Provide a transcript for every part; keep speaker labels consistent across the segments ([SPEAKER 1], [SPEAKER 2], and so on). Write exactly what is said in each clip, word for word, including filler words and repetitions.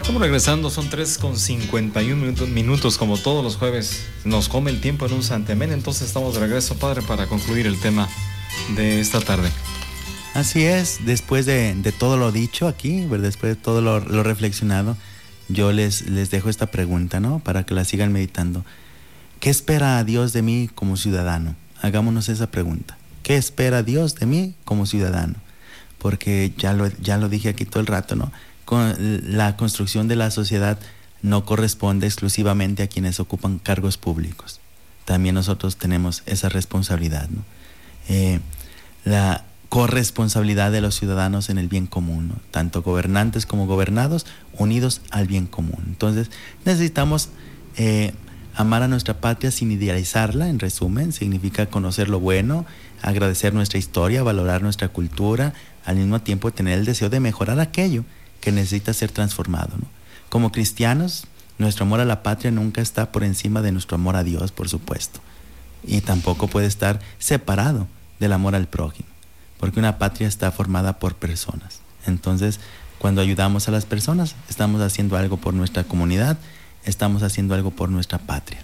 [SPEAKER 1] Estamos regresando, son tres con cincuenta y uno minutos, minutos, como todos los jueves. Nos come el tiempo en un santiamén, entonces estamos de regreso, Padre, para concluir el tema de esta tarde.
[SPEAKER 2] Así es, después de, de todo lo dicho aquí, después de todo lo, lo reflexionado, yo les, les dejo esta pregunta, ¿no? Para que la sigan meditando. ¿Qué espera Dios de mí como ciudadano? Hagámonos esa pregunta. ¿Qué espera Dios de mí como ciudadano? Porque ya lo, ya lo dije aquí todo el rato, ¿no? Con la construcción de la sociedad no corresponde exclusivamente a quienes ocupan cargos públicos. También nosotros tenemos esa responsabilidad, ¿no? Eh, la corresponsabilidad de los ciudadanos en el bien común, ¿no? Tanto gobernantes como gobernados, unidos al bien común. Entonces, necesitamos eh, amar a nuestra patria sin idealizarla, en resumen, significa conocer lo bueno, agradecer nuestra historia, valorar nuestra cultura, al mismo tiempo tener el deseo de mejorar aquello que necesita ser transformado, ¿no? Como cristianos, nuestro amor a la patria nunca está por encima de nuestro amor a Dios, por supuesto, y tampoco puede estar separado del amor al prójimo, porque una patria está formada por personas. Entonces, cuando ayudamos a las personas, estamos haciendo algo por nuestra comunidad, estamos haciendo algo por nuestra patria.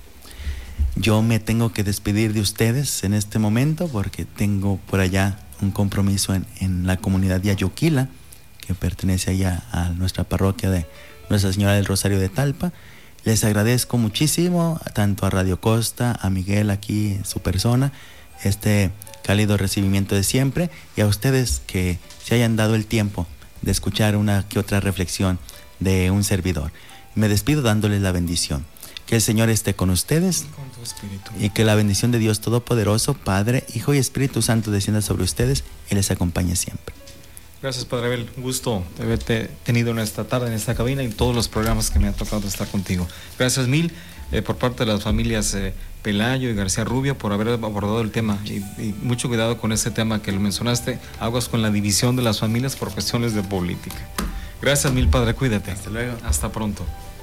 [SPEAKER 2] Yo me tengo que despedir de ustedes en este momento porque tengo por allá un compromiso en, en la comunidad de Ayoquila, que pertenece allá a nuestra parroquia de Nuestra Señora del Rosario de Talpa. Les agradezco muchísimo, tanto a Radio Costa, a Miguel aquí en su persona, este cálido recibimiento de siempre, y a ustedes que se hayan dado el tiempo de escuchar una que otra reflexión de un servidor. Me despido dándoles la bendición. Que el Señor esté con ustedes
[SPEAKER 1] Con tu espíritu.
[SPEAKER 2] y que la bendición de Dios Todopoderoso, Padre, Hijo y Espíritu Santo descienda sobre ustedes y les acompañe siempre.
[SPEAKER 1] Gracias, Padre Abel. Un gusto haberte tenido en esta tarde en esta cabina y en todos los programas que me ha tocado estar contigo. Gracias mil eh, por parte de las familias eh, Pelayo y García Rubio por haber abordado el tema. Y, y mucho cuidado con ese tema que lo mencionaste, aguas con la división de las familias por cuestiones de política. Gracias mil, Padre. Cuídate.
[SPEAKER 2] Hasta luego.
[SPEAKER 1] Hasta pronto.